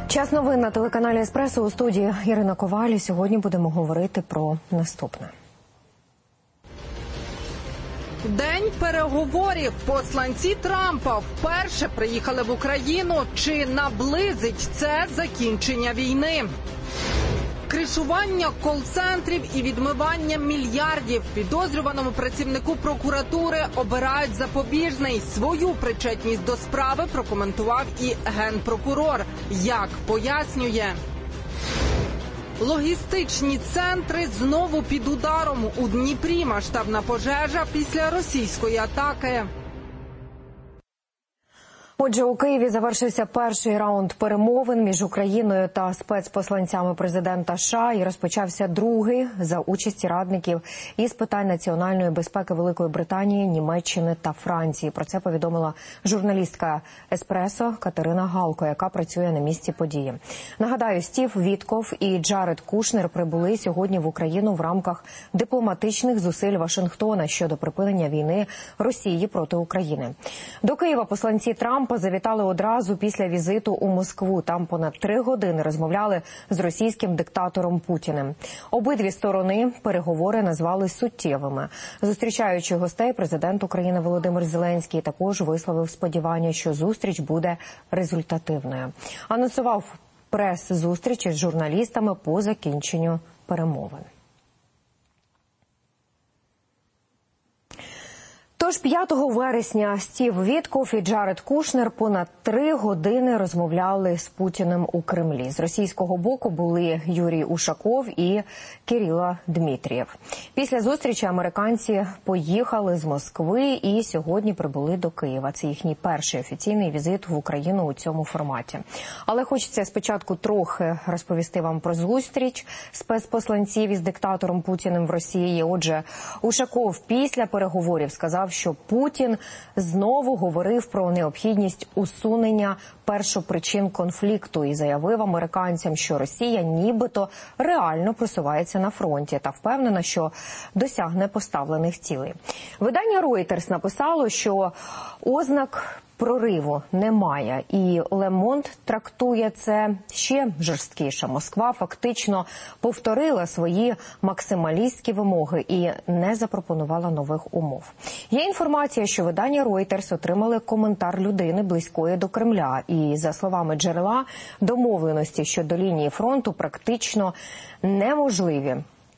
Час новин на телеканалі «Еспресо», у студії Ірина Коваль. Сьогодні будемо говорити про наступне. День переговорів. Посланці Трампа вперше приїхали в Україну. Чи наблизить це закінчення війни? Кришування кол-центрів і відмивання мільярдів. Підозрюваному працівнику прокуратури обирають запобіжний. Свою причетність до справи прокоментував і генпрокурор. Як пояснює? Логістичні центри знову під ударом. У Дніпрі масштабна пожежа після російської атаки. Отже, у Києві завершився перший раунд перемовин між Україною та спецпосланцями президента США і розпочався другий за участі радників із питань національної безпеки Великої Британії, Німеччини та Франції. Про це повідомила журналістка «Еспресо» Катерина Галко, яка працює на місці події. Нагадаю, Стів Вітков і Джаред Кушнер прибули сьогодні в Україну в рамках дипломатичних зусиль Вашингтона щодо припинення війни Росії проти України. До Києва посланці Трампа завітали одразу після візиту у Москву. Там понад 3 години розмовляли з російським диктатором Путіним. Обидві сторони переговори назвали суттєвими. Зустрічаючи гостей, президент України Володимир Зеленський також висловив сподівання, що зустріч буде результативною. Анонсував прес-зустріч із журналістами по закінченню перемовин. Тож 5 вересня Стів Вітков і Джаред Кушнер понад 3 години розмовляли з Путіним у Кремлі. З російського боку були Юрій Ушаков і Кирило Дмитрієв. Після зустрічі американці поїхали з Москви і сьогодні прибули до Києва. Це їхній перший офіційний візит в Україну у цьому форматі. Але хочеться спочатку трохи розповісти вам про зустріч спецпосланців із диктатором Путіним в Росії. Отже, Ушаков після переговорів сказав, що Путін знову говорив про необхідність усунення першопричин конфлікту і заявив американцям, що Росія нібито реально просувається на фронті та впевнена, що досягне поставлених цілей. Видання Reuters написало, що ознак прориву немає, і Le Monde трактує це ще жорсткіше. Москва фактично повторила свої максималістські вимоги і не запропонувала нових умов. Є інформація, що видання Reuters отримали коментар людини близької до Кремля, і, за словами джерела, домовленості щодо лінії фронту практично неможливі,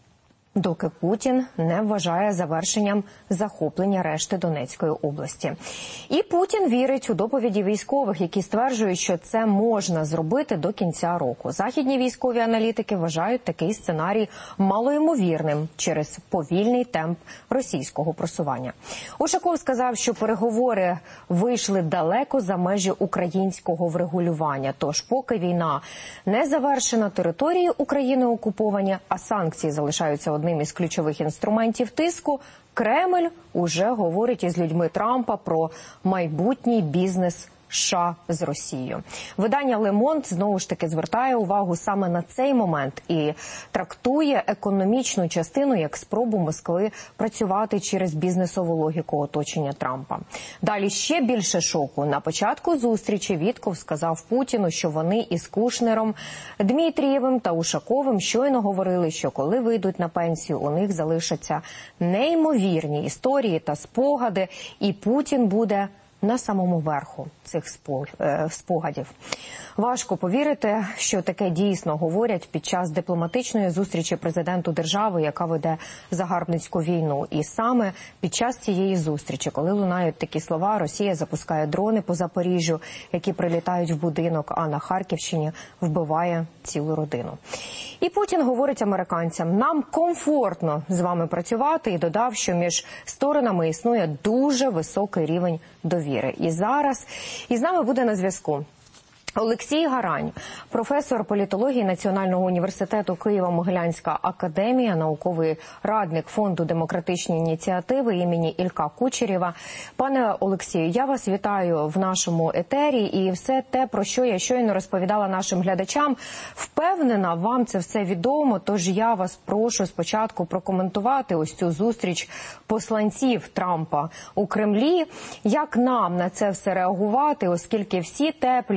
доки Путін не вважає завершенням захоплення решти Донецької області. І Путін вірить у доповіді військових, які стверджують, що це можна зробити до кінця року. Західні військові аналітики вважають такий сценарій малоймовірним через повільний темп російського просування. Ушаков сказав, що переговори вийшли далеко за межі українського врегулювання. Тож поки війна не завершена, території України окуповані, а санкції залишаються одним із ключових інструментів тиску, Кремль уже говорить із людьми Трампа про майбутній бізнес США з Росією. Видання Le Monde знову ж таки звертає увагу саме на цей момент і трактує економічну частину як спробу Москви працювати через бізнесову логіку оточення Трампа. Далі ще більше шоку. На початку зустрічі Вітков сказав Путіну, що вони із Кушнером, Дмитрієвим та Ушаковим щойно говорили, що коли вийдуть на пенсію, у них залишаться неймовірні історії та спогади, і Путін буде на самому верху цих спогадів. Важко повірити, що таке дійсно говорять під час дипломатичної зустрічі президенту держави, яка веде загарбницьку війну. І саме під час цієї зустрічі, коли лунають такі слова, Росія запускає дрони по Запоріжжю, які прилітають в будинок, а на Харківщині вбиває цілу родину. І Путін говорить американцям: нам комфортно з вами працювати, і додав, що між сторонами існує дуже високий рівень довіри. І зараз із нами буде на зв'язку Олексій Гарань, професор політології Національного університету Києво-Могилянська академія, науковий радник Фонду демократичні ініціативи імені Ілька Кучерєва. Пане Олексію, я вас вітаю в нашому етері, і все те, про що я щойно розповідала нашим глядачам, впевнена, вам це все відомо, тож я вас прошу спочатку прокоментувати ось цю зустріч посланців Трампа у Кремлі. Як нам на це все реагувати, оскільки всі теплі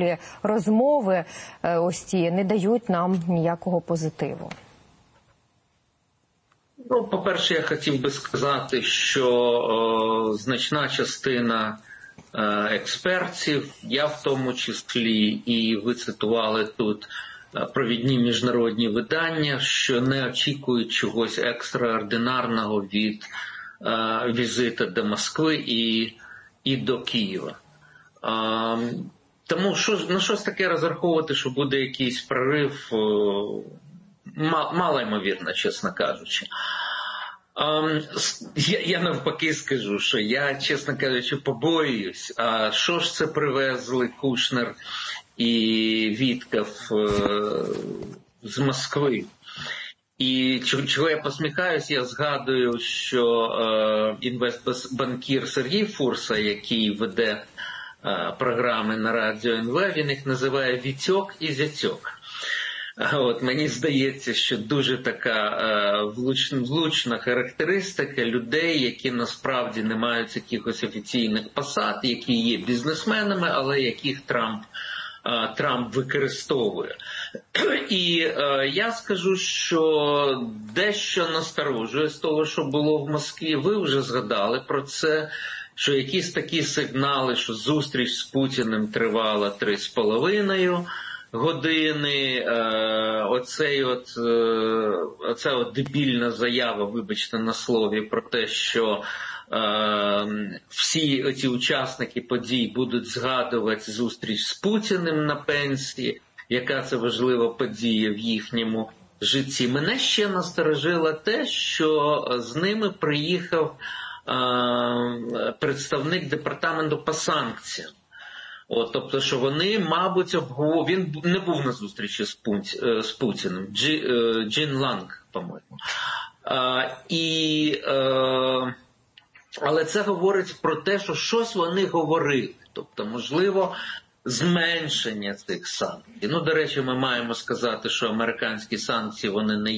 розмови ось ці не дають нам ніякого позитиву? Ну, по-перше, я хотів би сказати, що значна частина експертів, я в тому числі, і ви цитували тут провідні міжнародні видання, що не очікують чогось екстраординарного від візиту до Москви і до Києва. Тому на щось таке розраховувати, що буде якийсь прорив, мало ймовірно, чесно кажучи. Я навпаки скажу, що я, чесно кажучи, побоююсь, а що ж це привезли Кушнер і Вітков з Москви. І чого я посміхаюсь, я згадую, що інвестбанкір Сергій Фурса, який веде програми на радіо НВ, він їх називає «Вітьок» і «Зятьок». От, мені здається, що дуже така влучна характеристика людей, які насправді не мають якихось офіційних посад, які є бізнесменами, але яких Трамп використовує. І я скажу, що дещо насторожує з того, що було в Москві. Ви вже згадали про це, що якісь такі сигнали, що зустріч з Путіним тривала 3,5 години, оця дебільна заява, вибачте на слові, про те, що всі ці учасники подій будуть згадувати зустріч з Путіним на пенсії, яка це важлива подія в їхньому житті. Мене ще насторожило те, що з ними приїхав представник департаменту по санкціям. Тобто, що вони, мабуть, він не був на зустрічі з Путіним, Джин Ланг, по-моєму. Але це говорить про те, що щось вони говорили. Тобто, можливо, зменшення цих санкцій. Ну, до речі, ми маємо сказати, що американські санкції,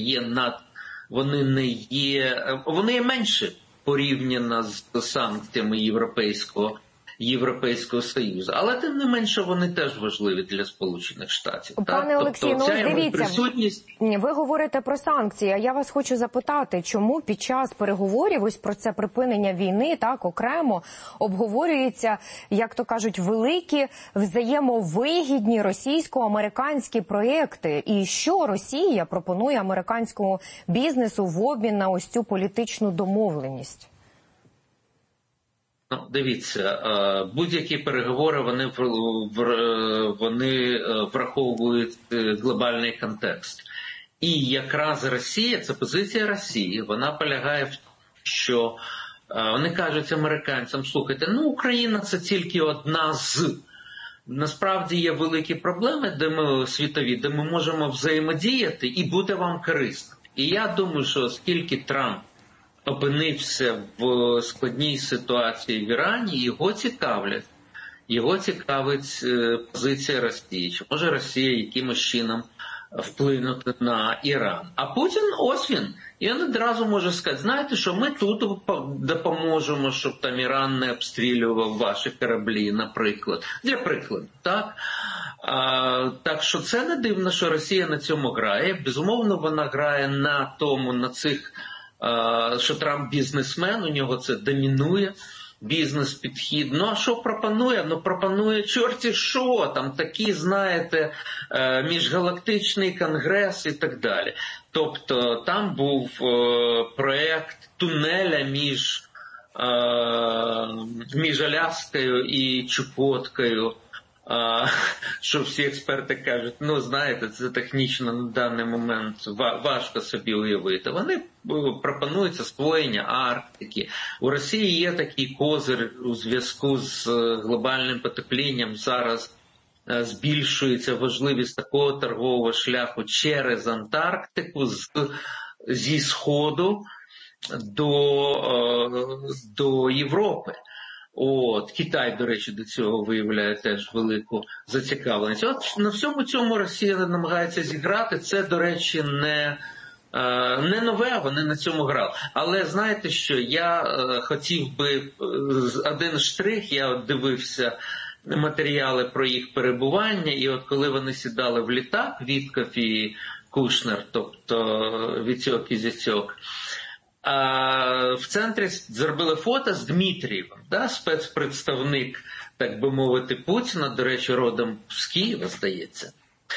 вони є менші порівняно з санкціями Європейського Союзу. Але, тим не менше, вони теж важливі для Сполучених Штатів. Пане Олексій, тобто, дивіться, ви говорите про санкції, а я вас хочу запитати, чому під час переговорів ось про це припинення війни, так, окремо, обговорюються, як то кажуть, великі взаємовигідні російсько-американські проєкти? І що Росія пропонує американському бізнесу в обмін на ось цю політичну домовленість? Ну, дивіться, будь-які переговори, вони враховують глобальний контекст. І якраз Росія, це позиція Росії, вона полягає в тому, що вони кажуть американцям, слухайте, Україна це тільки одна з. Насправді є великі проблеми світові, де ми можемо взаємодіяти і бути вам корисним. І я думаю, що оскільки Трамп опинився в складній ситуації в Ірані, його цікавить позиція Росії. Чи може Росія якимось чином вплинути на Іран? А Путін, ось він. І він одразу може сказати, знаєте, що ми тут допоможемо, щоб там Іран не обстрілював ваші кораблі, наприклад. Для прикладу, так? Так що це не дивно, що Росія на цьому грає. Безумовно, вона грає на цих, що Трамп бізнесмен, у нього це домінує, бізнес-підхід. Ну, а що пропонує? Пропонує чорті що, там такі, знаєте, міжгалактичний конгрес і так далі. Тобто там був проєкт тунеля між Аляскою і Чукоткою, що всі експерти кажуть, знаєте, це технічно на даний момент важко собі уявити. Вони пропонують засвоєння Арктики. У Росії є такий козир у зв'язку з глобальним потеплінням. Зараз збільшується важливість такого торгового шляху через Антарктику зі Сходу до Європи. Китай, до речі, до цього виявляє теж велику зацікавленість. На всьому цьому Росія намагається зіграти. Це, до речі, не нове, вони на цьому грали. Але знаєте що, я хотів би один штрих, я дивився матеріали про їх перебування, і от коли вони сідали в літак, Вітков і Кушнер, тобто Віцьок і Зяцьок, в центрі зробили фото з Дмитрієвим, спецпредставник, так би мовити, Путіна, до речі, родом з Києва, здається.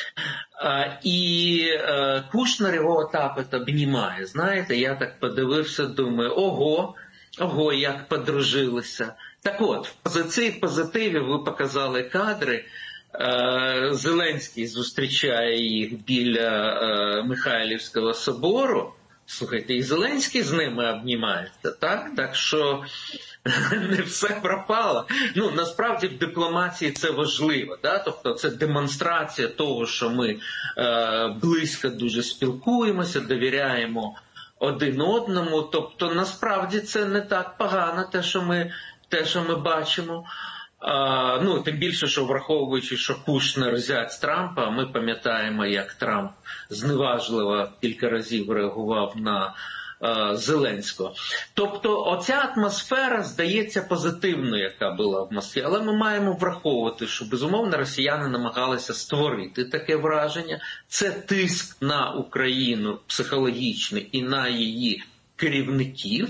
І Кушнер його отак обнімає. Знаєте, я так подивився, думаю, ого, як подружилися. Так от, в цій позитиві ви показали кадри. Зеленський зустрічає їх біля Михайлівського собору. Слухайте, і Зеленський з ними обнімається, так? Так що не все пропало. Насправді в дипломатії це важливо, тобто це демонстрація того, що ми близько дуже спілкуємося, довіряємо один одному. Тобто насправді це не так погано, те, що ми бачимо. Тим більше, що враховуючи, що Кушнер зять Трампа, ми пам'ятаємо, як Трамп зневажливо кілька разів реагував на Зеленського. Тобто оця атмосфера здається позитивною, яка була в Москві, але ми маємо враховувати, що, безумовно, росіяни намагалися створити таке враження. Це тиск на Україну психологічний і на її керівників.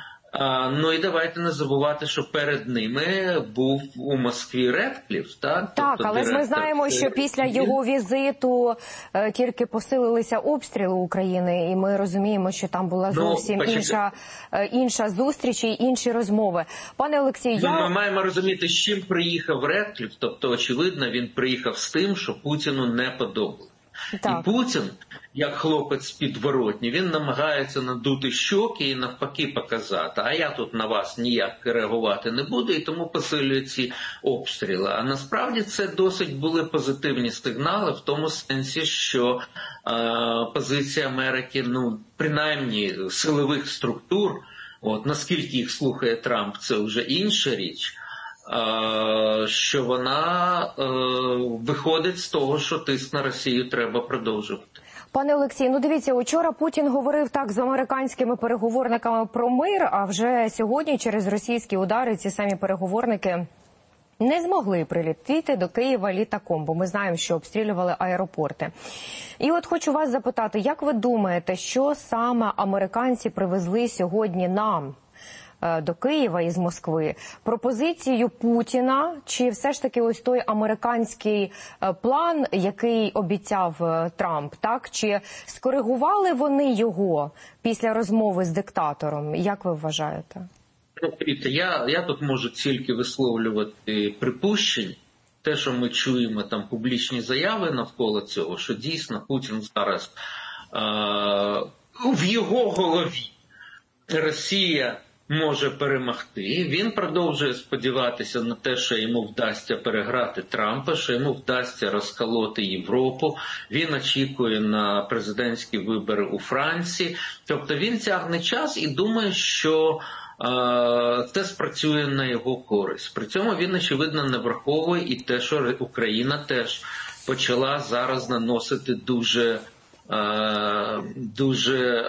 І давайте не забувати, що перед ними був у Москві Редкліф, так? Так, тобто, але ж ми знаємо, що після його візиту тільки посилилися обстріли України, і ми розуміємо, що там була зовсім інша зустріч і інші розмови. Пане Олексію, ми маємо розуміти, з чим приїхав Редкліф, тобто, очевидно, він приїхав з тим, що Путіну не подобалося. Так. І Путін, як хлопець підворотні, він намагається надути щоки і навпаки показати, а я тут на вас ніяк реагувати не буду, і тому посилює ці обстріли. А насправді це досить були позитивні сигнали в тому сенсі, що позиція Америки, принаймні силових структур, наскільки їх слухає Трамп, це вже інша річ, що вона виходить з того, що тиск на Росію треба продовжувати. Пане Олексій, дивіться, учора Путін говорив так з американськими переговорниками про мир, а вже сьогодні через російські удари ці самі переговорники не змогли прилетіти до Києва літаком, бо ми знаємо, що обстрілювали аеропорти. І от хочу вас запитати, як ви думаєте, що саме американці привезли сьогодні нам до Києва із Москви? Пропозицію Путіна чи все ж таки ось той американський план, який обіцяв Трамп, так? Чи скоригували вони його після розмови з диктатором? Як ви вважаєте? Я тут можу тільки висловлювати припущення. Те, що ми чуємо там публічні заяви навколо цього, що дійсно Путін зараз в його голові Росія може перемогти. Він продовжує сподіватися на те, що йому вдасться переграти Трампа, що йому вдасться розколоти Європу. Він очікує на президентські вибори у Франції. Тобто він тягне час і думає, що це спрацює на його користь. При цьому він, очевидно, не враховує і те, що Україна теж почала зараз наносити дуже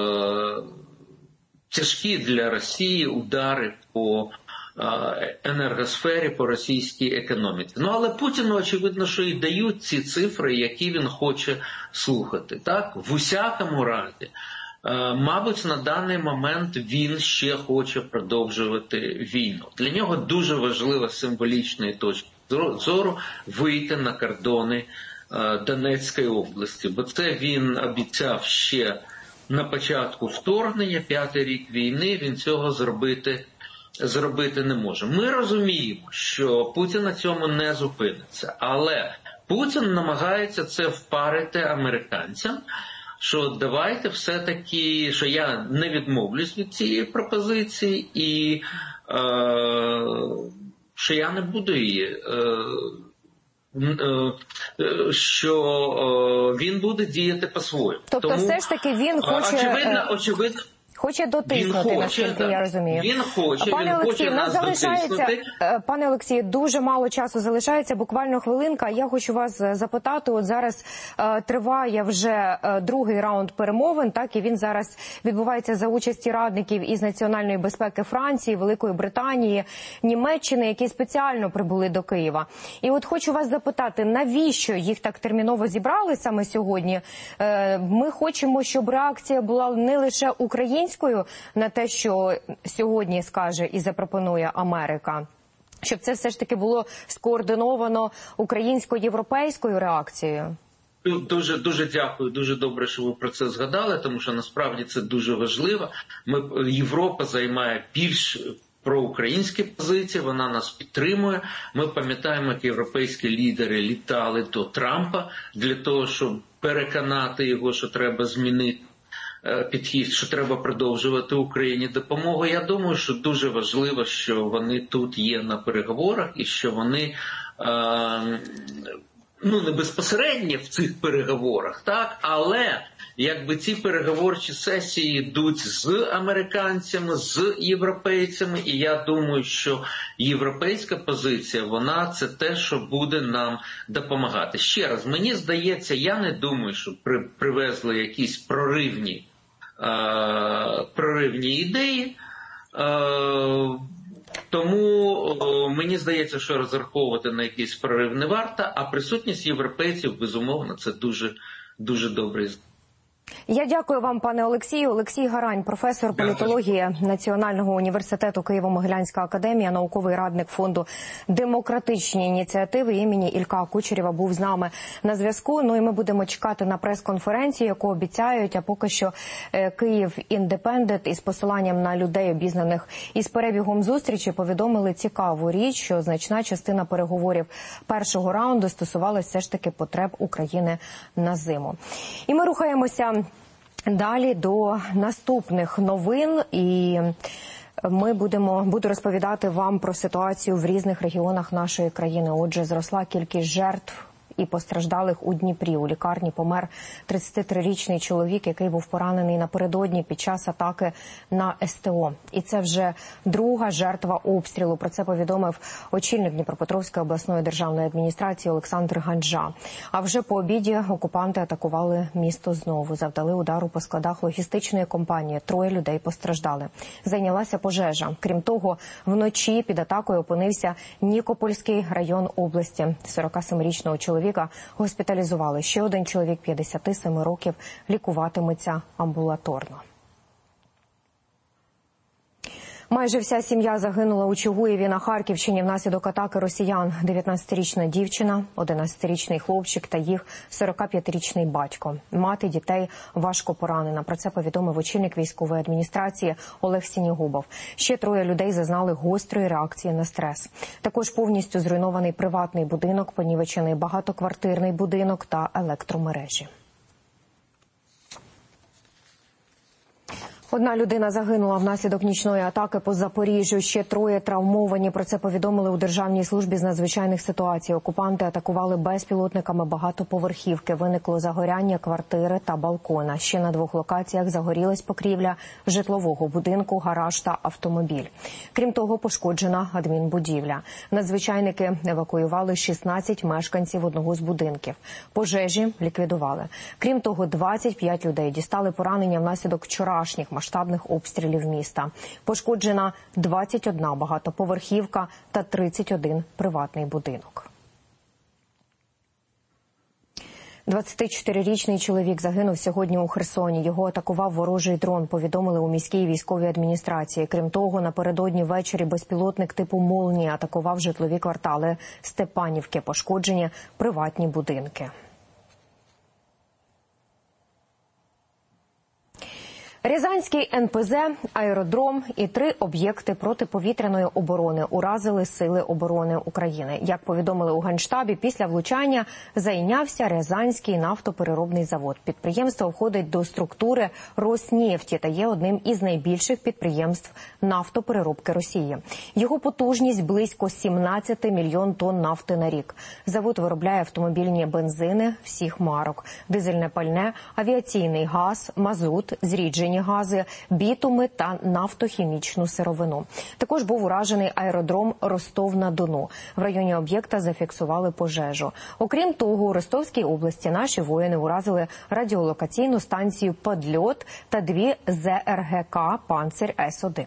тяжкі для Росії удари по енергосфері, по російській економіці. Але Путіну, очевидно, що і дають ці цифри, які він хоче слухати. Так? В усякому разі, мабуть, на даний момент він ще хоче продовжувати війну. Для нього дуже важливо з символічної точки зору вийти на кордони Донецької області, бо це він обіцяв ще на початку вторгнення, 5-й рік війни, він цього зробити не може. Ми розуміємо, що Путін на цьому не зупиниться, але Путін намагається це впарити американцям, що давайте все-таки, що я не відмовлюсь від цієї пропозиції і що я не буду її, що він буде діяти по-своєму. Тобто тому, все ж таки він хоче... Хоче дотиснути, наскільки я розумію. Він хоче, пане Олексію, нас дотиснути. Пане Олексію, дуже мало часу залишається, буквально хвилинка. Я хочу вас запитати, от зараз триває вже другий раунд перемовин, так, і він зараз відбувається за участі радників із національної безпеки Франції, Великої Британії, Німеччини, які спеціально прибули до Києва. І от хочу вас запитати, навіщо їх так терміново зібрали саме сьогодні? Ми хочемо, щоб реакція була не лише українською на те, що сьогодні скаже і запропонує Америка, щоб це все ж таки було скоординовано українсько-європейською реакцією? Дуже дякую, дуже добре, що ви про це згадали, тому що насправді це дуже важливо. Європа займає більш проукраїнські позиції, вона нас підтримує. Ми пам'ятаємо, як європейські лідери літали до Трампа для того, щоб переконати його, що треба змінити підхід, що треба продовжувати Україні допомогу. Я думаю, що дуже важливо, що вони тут є на переговорах і що вони не безпосередньо в цих переговорах, так, але якби ці переговорчі сесії йдуть з американцями, з європейцями, і я думаю, що європейська позиція, вона це те, що буде нам допомагати. Ще раз, мені здається, я не думаю, що привезли якісь проривні ідеї, тому мені здається, що розраховувати на якийсь прорив не варто, а присутність європейців, безумовно, це дуже добре. Я дякую вам, пане Олексію. Олексій Гарань, професор політології Національного університету Києво-Могилянська академія, науковий радник фонду «Демократичні ініціативи» імені Ілька Кучерєва був з нами на зв'язку. Ну і ми будемо чекати на прес-конференцію, яку обіцяють, а поки що Київ Індепендент із посиланням на людей, обізнаних із перебігом зустрічі, повідомили цікаву річ, що значна частина переговорів першого раунду стосувалася все ж таки потреб України на зиму. І ми рухаємося далі до наступних новин, і буду розповідати вам про ситуацію в різних регіонах нашої країни. Отже, зросла кількість жертв і постраждалих у Дніпрі. У лікарні помер 33-річний чоловік, який був поранений напередодні під час атаки на СТО. І це вже друга жертва обстрілу. Про це повідомив очільник Дніпропетровської обласної державної адміністрації Олександр Ганджа. А вже по обіді окупанти атакували місто знову. Завдали удару по складах логістичної компанії. 3 людей постраждали. Зайнялася пожежа. Крім того, вночі під атакою опинився Нікопольський район області. 47-річного чоловіка госпіталізували. Ще один чоловік 57 років лікуватиметься амбулаторно. Майже вся сім'я загинула у Чугуєві на Харківщині внаслідок атаки росіян. 19-річна дівчина, 11-річний хлопчик та їх 45-річний батько. Мати дітей важко поранена. Про це повідомив очільник військової адміністрації Олег Сінігубов. Ще 3 людей зазнали гострої реакції на стрес. Також повністю зруйнований приватний будинок, понівечений багатоквартирний будинок та електромережі. Одна людина загинула внаслідок нічної атаки по Запоріжжю. Ще 3 травмовані. Про це повідомили у Державній службі з надзвичайних ситуацій. Окупанти атакували безпілотниками багатоповерхівки. Виникло загоряння квартири та балкона. Ще на 2 локаціях загорілась покрівля житлового будинку, гараж та автомобіль. Крім того, пошкоджена адмінбудівля. Надзвичайники евакуювали 16 мешканців одного з будинків. Пожежі ліквідували. Крім того, 25 людей дістали поранення внаслідок вчорашніх масштабних обстрілів міста. Пошкоджена 21 багатоповерхівка та 31 приватний будинок. 24-річний чоловік загинув сьогодні у Херсоні. Його атакував ворожий дрон, повідомили у міській військовій адміністрації. Крім того, напередодні ввечері безпілотник типу «Молнія» атакував житлові квартали Степанівки, пошкоджені приватні будинки. Рязанський НПЗ, аеродром і 3 об'єкти протиповітряної оборони уразили Сили оборони України. Як повідомили у Генштабі, після влучання зайнявся Рязанський нафтопереробний завод. Підприємство входить до структури Роснефті та є одним із найбільших підприємств нафтопереробки Росії. Його потужність близько 17 мільйон тонн нафти на рік. Завод виробляє автомобільні бензини всіх марок, дизельне пальне, авіаційний газ, мазут, зріджені природні гази, бітуми та нафтохімічну сировину. Також був уражений аеродром Ростов-на-Дону. В районі об'єкта зафіксували пожежу. Окрім того, у Ростовській області наші воїни уразили радіолокаційну станцію «Подльот» та 2 ЗРГК «Панцир С-1».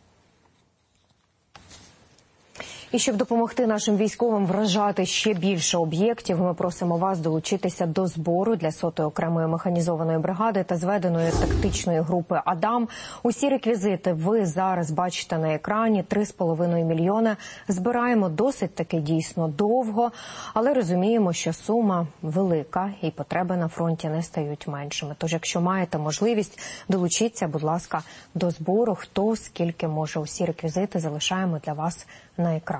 І щоб допомогти нашим військовим вражати ще більше об'єктів, ми просимо вас долучитися до збору для 100-ї окремої механізованої бригади та зведеної тактичної групи «Адам». Усі реквізити ви зараз бачите на екрані. 3,5 мільйона. Збираємо досить таки дійсно довго, але розуміємо, що сума велика і потреби на фронті не стають меншими. Тож, якщо маєте можливість, долучіться, будь ласка, до збору. Хто скільки може. Усі реквізити залишаємо для вас на екрані.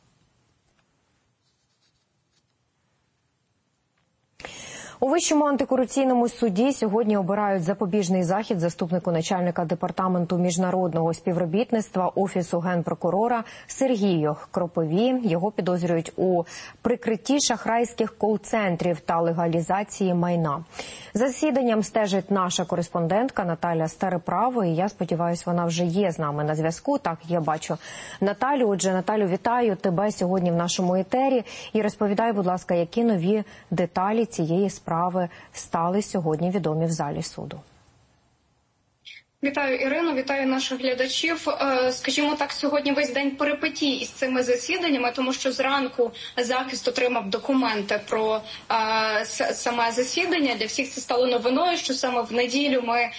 У Вищому антикорупційному суді сьогодні обирають запобіжний захід заступнику начальника департаменту міжнародного співробітництва Офісу Генпрокурора Сергію Кропові. Його підозрюють у прикритті шахрайських кол-центрів та легалізації майна. За засіданням стежить наша кореспондентка Наталя Стариправо, і я сподіваюся, вона вже є з нами на зв'язку. Так, я бачу Наталю. Отже, Наталю, вітаю тебе сьогодні в нашому етері. І розповідай, будь ласка, які нові деталі цієї справи стали сьогодні відомі в залі суду. Вітаю, Ірино, вітаю наших глядачів. Скажімо так, сьогодні весь день перипетій із цими засіданнями, тому що зранку захист отримав документи про саме засідання. Для всіх це стало новиною, що саме в неділю ми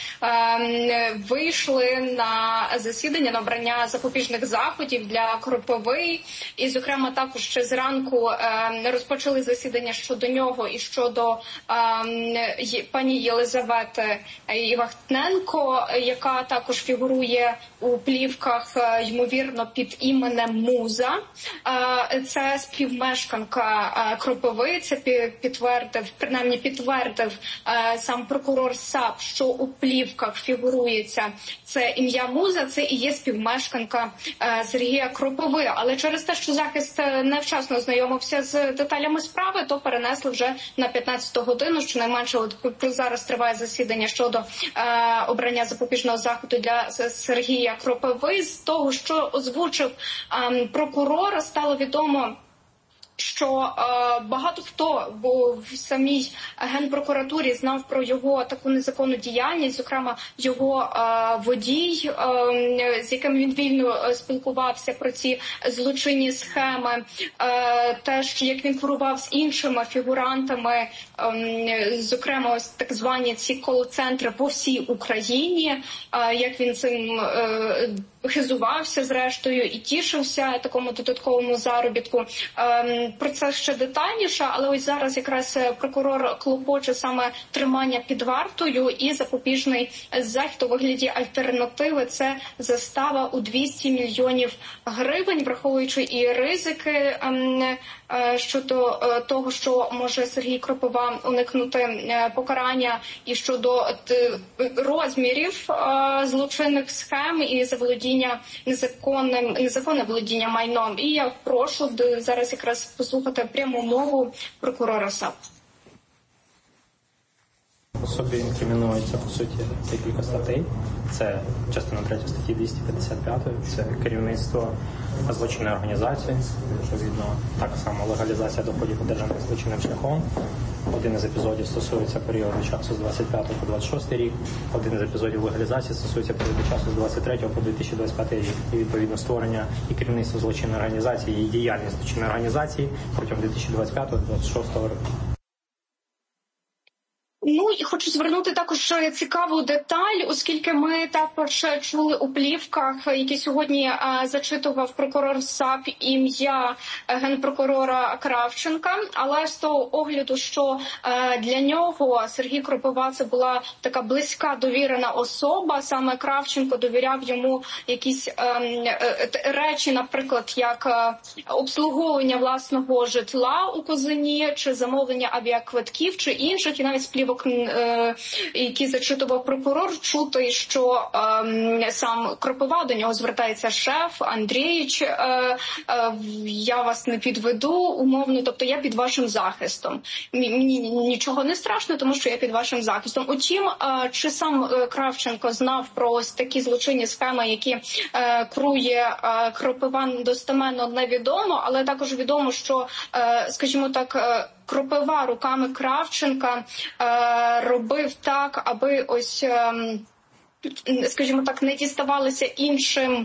вийшли на засідання, на обрання запобіжних заходів для Кропової. І, зокрема, також ще зранку розпочали засідання щодо нього і щодо пані Єлизавети Івахтненко, яка також фігурує у плівках, ймовірно, під іменем Муза. Це співмешканка Кропови, це підтвердив сам прокурор САП, що у плівках фігурується це ім'я Муза, це і є співмешканка Сергія Кропови. Але через те, що захист невчасно ознайомився з деталями справи, то перенесли вже на 15-ту годину, щонайменше зараз триває засідання щодо обрання запобіжного заходу для Сергія Кропови. З того, що озвучив прокурор, стало відомо, що багато хто в самій Генпрокуратурі знав про його таку незаконну діяльність, зокрема його водій, з яким він вільно спілкувався про ці злочинні схеми, теж як він керував з іншими фігурантами, зокрема ось так звані ці кол-центри по всій Україні, як він цим хизувався зрештою і тішився такому додатковому заробітку. Про це ще детальніше, але ось зараз якраз прокурор клопоче саме тримання під вартою і запобіжний захід у вигляді альтернативи. Це застава у 200 мільйонів гривень, враховуючи і ризики щодо того, що може Сергій Кропова уникнути покарання, і щодо розмірів злочинних схем і заволодіння незаконне володіння майном. І я прошу зараз якраз послухати пряму мову прокурора САП. Особі інкримінується, по суті, декілька статей. Це частина 3 статті 255, це керівництво злочинної організації, відповідно, так само легалізація доходів одержаних злочинним шляхом. Один із епізодів стосується періоду часу з 25 по 26 рік, один із епізодів легалізації стосується періоду часу з 23 по 2025 рік. І, відповідно, створення і керівництво злочинної організації, і діяльність злочинної організації протягом 2025-2026 року. Ну і хочу звернути також цікаву деталь, оскільки ми також чули у плівках, які сьогодні зачитував прокурор САП, ім'я генпрокурора Кравченка, але з того огляду, що для нього Сергій Кропова це була така близька довірена особа, саме Кравченко довіряв йому якісь речі, наприклад, як обслуговування власного житла у Козині, чи замовлення авіаквитків, чи інших, і навіть з плівок свідок, який зачитував прокурор, чути, що сам Кропива, до нього звертається шеф Андрійович, я вас не підведу умовно, тобто я під вашим захистом. Мені нічого не страшно, тому що я під вашим захистом. Утім, чи сам Кравченко знав про ось такі злочинні схеми, які крує Кропива, достеменно невідомо, але також відомо, що, скажімо так, Кропива руками Кравченка робив так, аби ось, скажімо так, не діставалися іншим,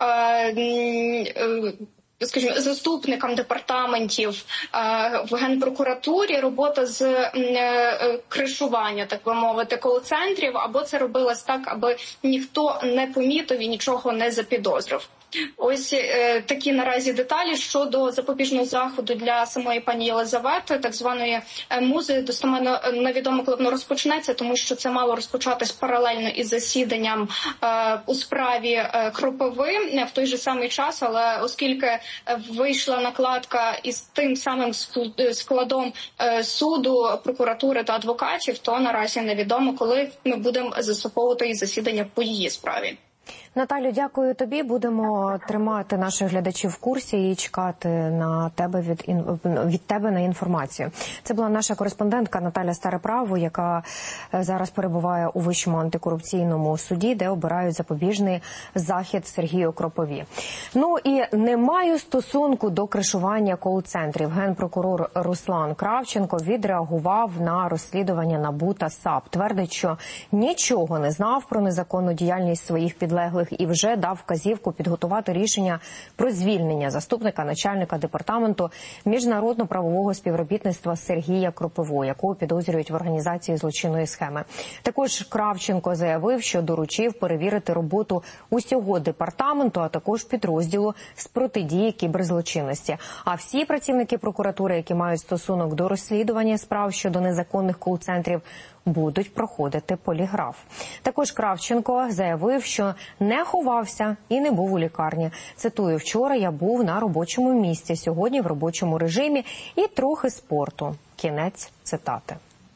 скажімо, заступникам департаментів в Генпрокуратурі робота з кришування, так би мовити, кол-центрів, або це робилось так, аби ніхто не помітив і нічого не запідозрив. Ось такі наразі деталі щодо запобіжного заходу для самої пані Єлизавети, так званої музи. Достеменно невідомо, коли воно розпочнеться, тому що це мало розпочатись паралельно із засіданням у справі Кропиви в той же самий час, але оскільки вийшла накладка із тим самим складом суду, прокуратури та адвокатів, то наразі невідомо, коли ми будемо заслуховувати і засідання по її справі. Наталю, дякую тобі. Будемо тримати наших глядачів в курсі і чекати на тебе від тебе на інформацію. Це була наша кореспондентка Наталя Стареправо, яка зараз перебуває у Вищому антикорупційному суді, де обирають запобіжний захід Сергію Кропові. Ну і не маю стосунку до кришування кол-центрів. Генпрокурор Руслан Кравченко відреагував на розслідування НАБУ та САП. Твердить, що нічого не знав про незаконну діяльність своїх підлеглих і вже дав вказівку підготувати рішення про звільнення заступника начальника департаменту міжнародно-правового співробітництва Сергія Кропиву, якого підозрюють в організації злочинної схеми. Також Кравченко заявив, що доручив перевірити роботу усього департаменту, а також підрозділу з протидії кіберзлочинності. А всі працівники прокуратури, які мають стосунок до розслідування справ щодо незаконних кол-центрів, будуть проходити поліграф. Також Кравченко заявив, що не ховався і не був у лікарні. Цитую, «Вчора я був на робочому місці, сьогодні в робочому режимі і трохи спорту». Кінець цитати.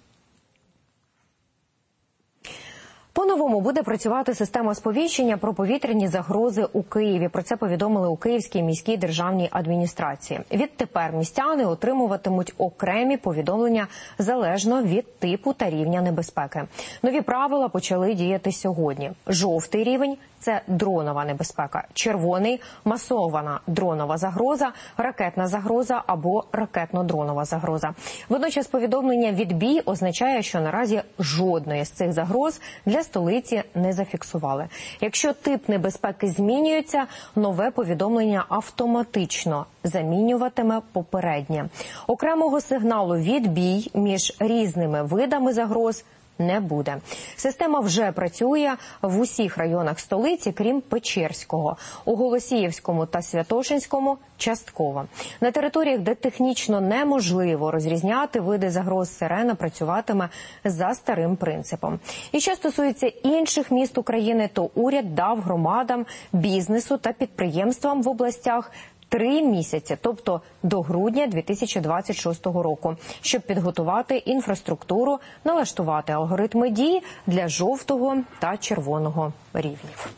По-новому буде працювати система сповіщення про повітряні загрози у Києві. Про це повідомили у Київській міській державній адміністрації. Відтепер містяни отримуватимуть окремі повідомлення залежно від типу та рівня небезпеки. Нові правила почали діяти сьогодні. Жовтий рівень – це дронова небезпека. Червоний – масована дронова загроза, ракетна загроза або ракетно-дронова загроза. Водночас повідомлення «відбій» означає, що наразі жодної з цих загроз для столиці не зафіксували. Якщо тип небезпеки змінюється, нове повідомлення автоматично замінюватиме попереднє. Окремого сигналу «відбій» між різними видами загроз не буде. Система вже працює в усіх районах столиці, крім Печерського. У Голосіївському та Святошинському – частково. На територіях, де технічно неможливо розрізняти види загроз, сирена працюватиме за старим принципом. І що стосується інших міст України, то уряд дав громадам, бізнесу та підприємствам в областях 3 місяці, тобто до грудня 2026 року, щоб підготувати інфраструктуру, налаштувати алгоритми дій для жовтого та червоного рівнів.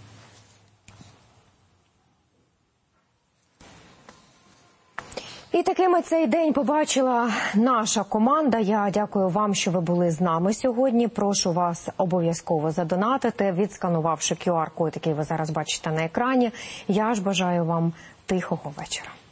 І такими цей день побачила наша команда. Я дякую вам, що ви були з нами сьогодні. Прошу вас обов'язково задонатити, відсканувавши QR-код, який ви зараз бачите на екрані. Я ж бажаю вам тихого вечора.